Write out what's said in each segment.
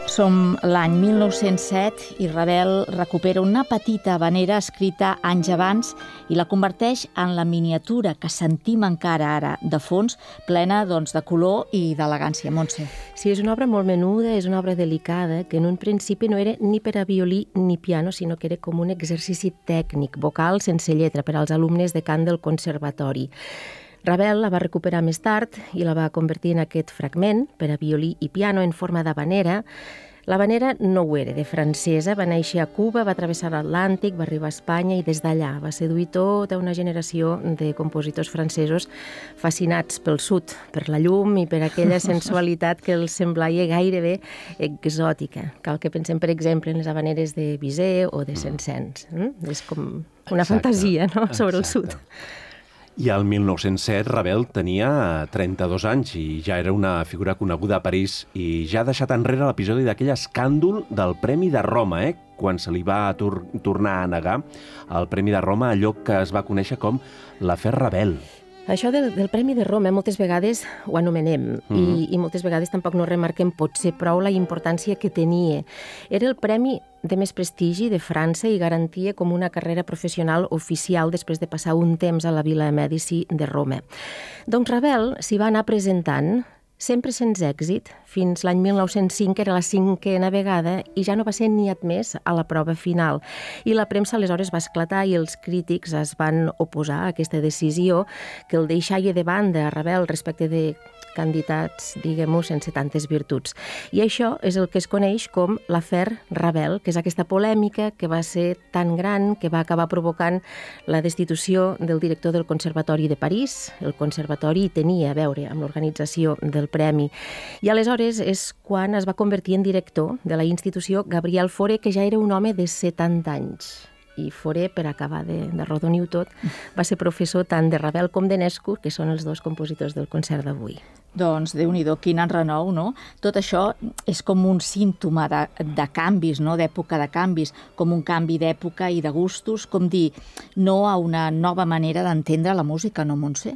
Som l'any 1907 i Ravel recupera una petita havanera escrita anys abans i la converteix en la miniatura que sentim encara ara de fons, plena de color i d'elegància. Montse. Sí, és una obra molt menuda, és una obra delicada, que en un principi no era ni per a violí ni piano, sinó que era com un exercici tècnic, vocal sense lletra, per als alumnes de cant del conservatori. Ravel la va recuperar més tard i la va convertir en aquest fragment per a violí i piano en forma d'havanera. L'havanera no ho era, de francesa, va néixer a Cuba, va travessar l'Atlàntic, va arribar a Espanya i des d'allà va seduir tota una generació de compositors francesos fascinats pel sud, per la llum i per aquella sensualitat que els semblava gairebé exòtica. Cal que pensem, per exemple, en les habaneres de Bizet o de Saint-Saëns. És com una fantasia, no?, sobre el sud. I al 1907 Ravel tenia 32 anys i ja era una figura coneguda a París i ja ha deixat enrere l'episodi d'aquell escàndol del Premi de Roma, quan se li va tornar a negar el Premi de Roma, allò que es va conèixer com l'afer Ravel. Això del Premi de Roma moltes vegades ho anomenem i moltes vegades tampoc no remarquem potser prou la importància que tenia. Era el premi de més prestigi de França i garantia com una carrera professional oficial després de passar un temps a la Vila Mèdici de Roma. Doncs Ravel s'hi va anar presentant sempre sense èxit, fins l'any 1905, que era la 5a vegada, i ja no va ser ni admès a la prova final. I la premsa aleshores va esclatar i els crítics es van oposar a aquesta decisió que el deixaia de banda a Ravel respecte de candidats, diguem-ho, sense tantes virtuts. I això és el que es coneix com l'afer Ravel, que és aquesta polèmica que va ser tan gran que va acabar provocant la destitució del director del Conservatori de París. El Conservatori tenia a veure amb l'organització del premi. I aleshores és quan es va convertir en director de la institució Gabriel Fauré, que ja era un home de 70 anys. I Fauré, per acabar d'arrodonir-ho tot, va ser professor tant de Ravel com d'Enescu, que són els dos compositors del concert d'avui. Doncs, Déu-n'hi-do, quin enrenou, no? Tot això és com un símptoma de canvis, no? D'època de canvis, com un canvi d'època i de gustos, com dir no a una nova manera d'entendre la música, no, Montse?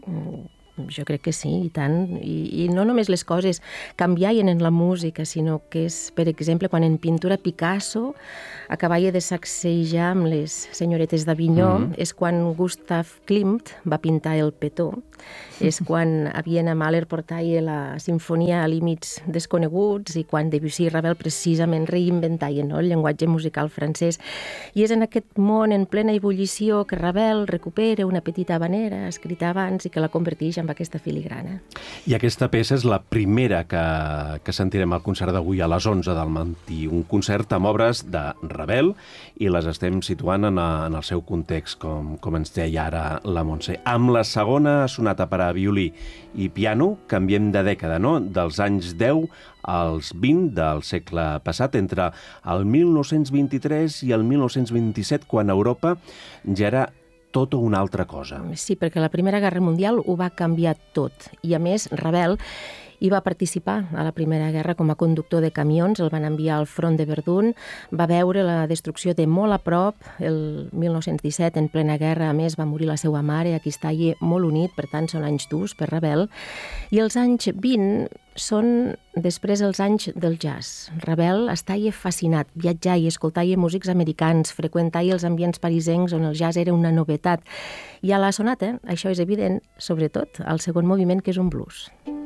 Jo crec que sí, i tant. I no només les coses canviaven en la música, sinó que és, per exemple, quan en pintura Picasso acabava de sacsejar amb les senyoretes d'Avinyó, és quan Gustav Klimt va pintar el Petó, és quan Aviena Mahler portava la sinfonia a límits desconeguts i quan Debussy i Ravel precisament reinventaven el llenguatge musical francès. I és en aquest món en plena ebullició que Ravel recupera una petita havanera escrita abans i que la converteix amb aquesta filigrana. I aquesta peça és la primera que sentirem al concert d'avui a les 11 del matí. Un concert amb obres de Ravel i les estem situant en el seu context, com ens deia ara la Montse. Amb la segona sonata per a violí i piano canviem de dècada, no? Dels anys 10 als 20 del segle passat, entre el 1923 i el 1927, quan Europa ja era tota una altra cosa. Sí, perquè la Primera Guerra Mundial ho va canviar tot. I a més, Ravel hi va participar a la Primera Guerra com a conductor de camions, el van enviar al front de Verdun, va veure la destrucció de molt a prop, el 1917, en plena guerra, a més va morir la seva mare, aquí estava molt unit, per tant són anys durs per Ravel, i els anys 20 són després els anys del jazz. Ravel estava fascinat, viatjava i escoltava músics americans, freqüentava els ambients parisencs on el jazz era una novetat. I a la sonata, això és evident, sobretot al segon moviment, que és un blues.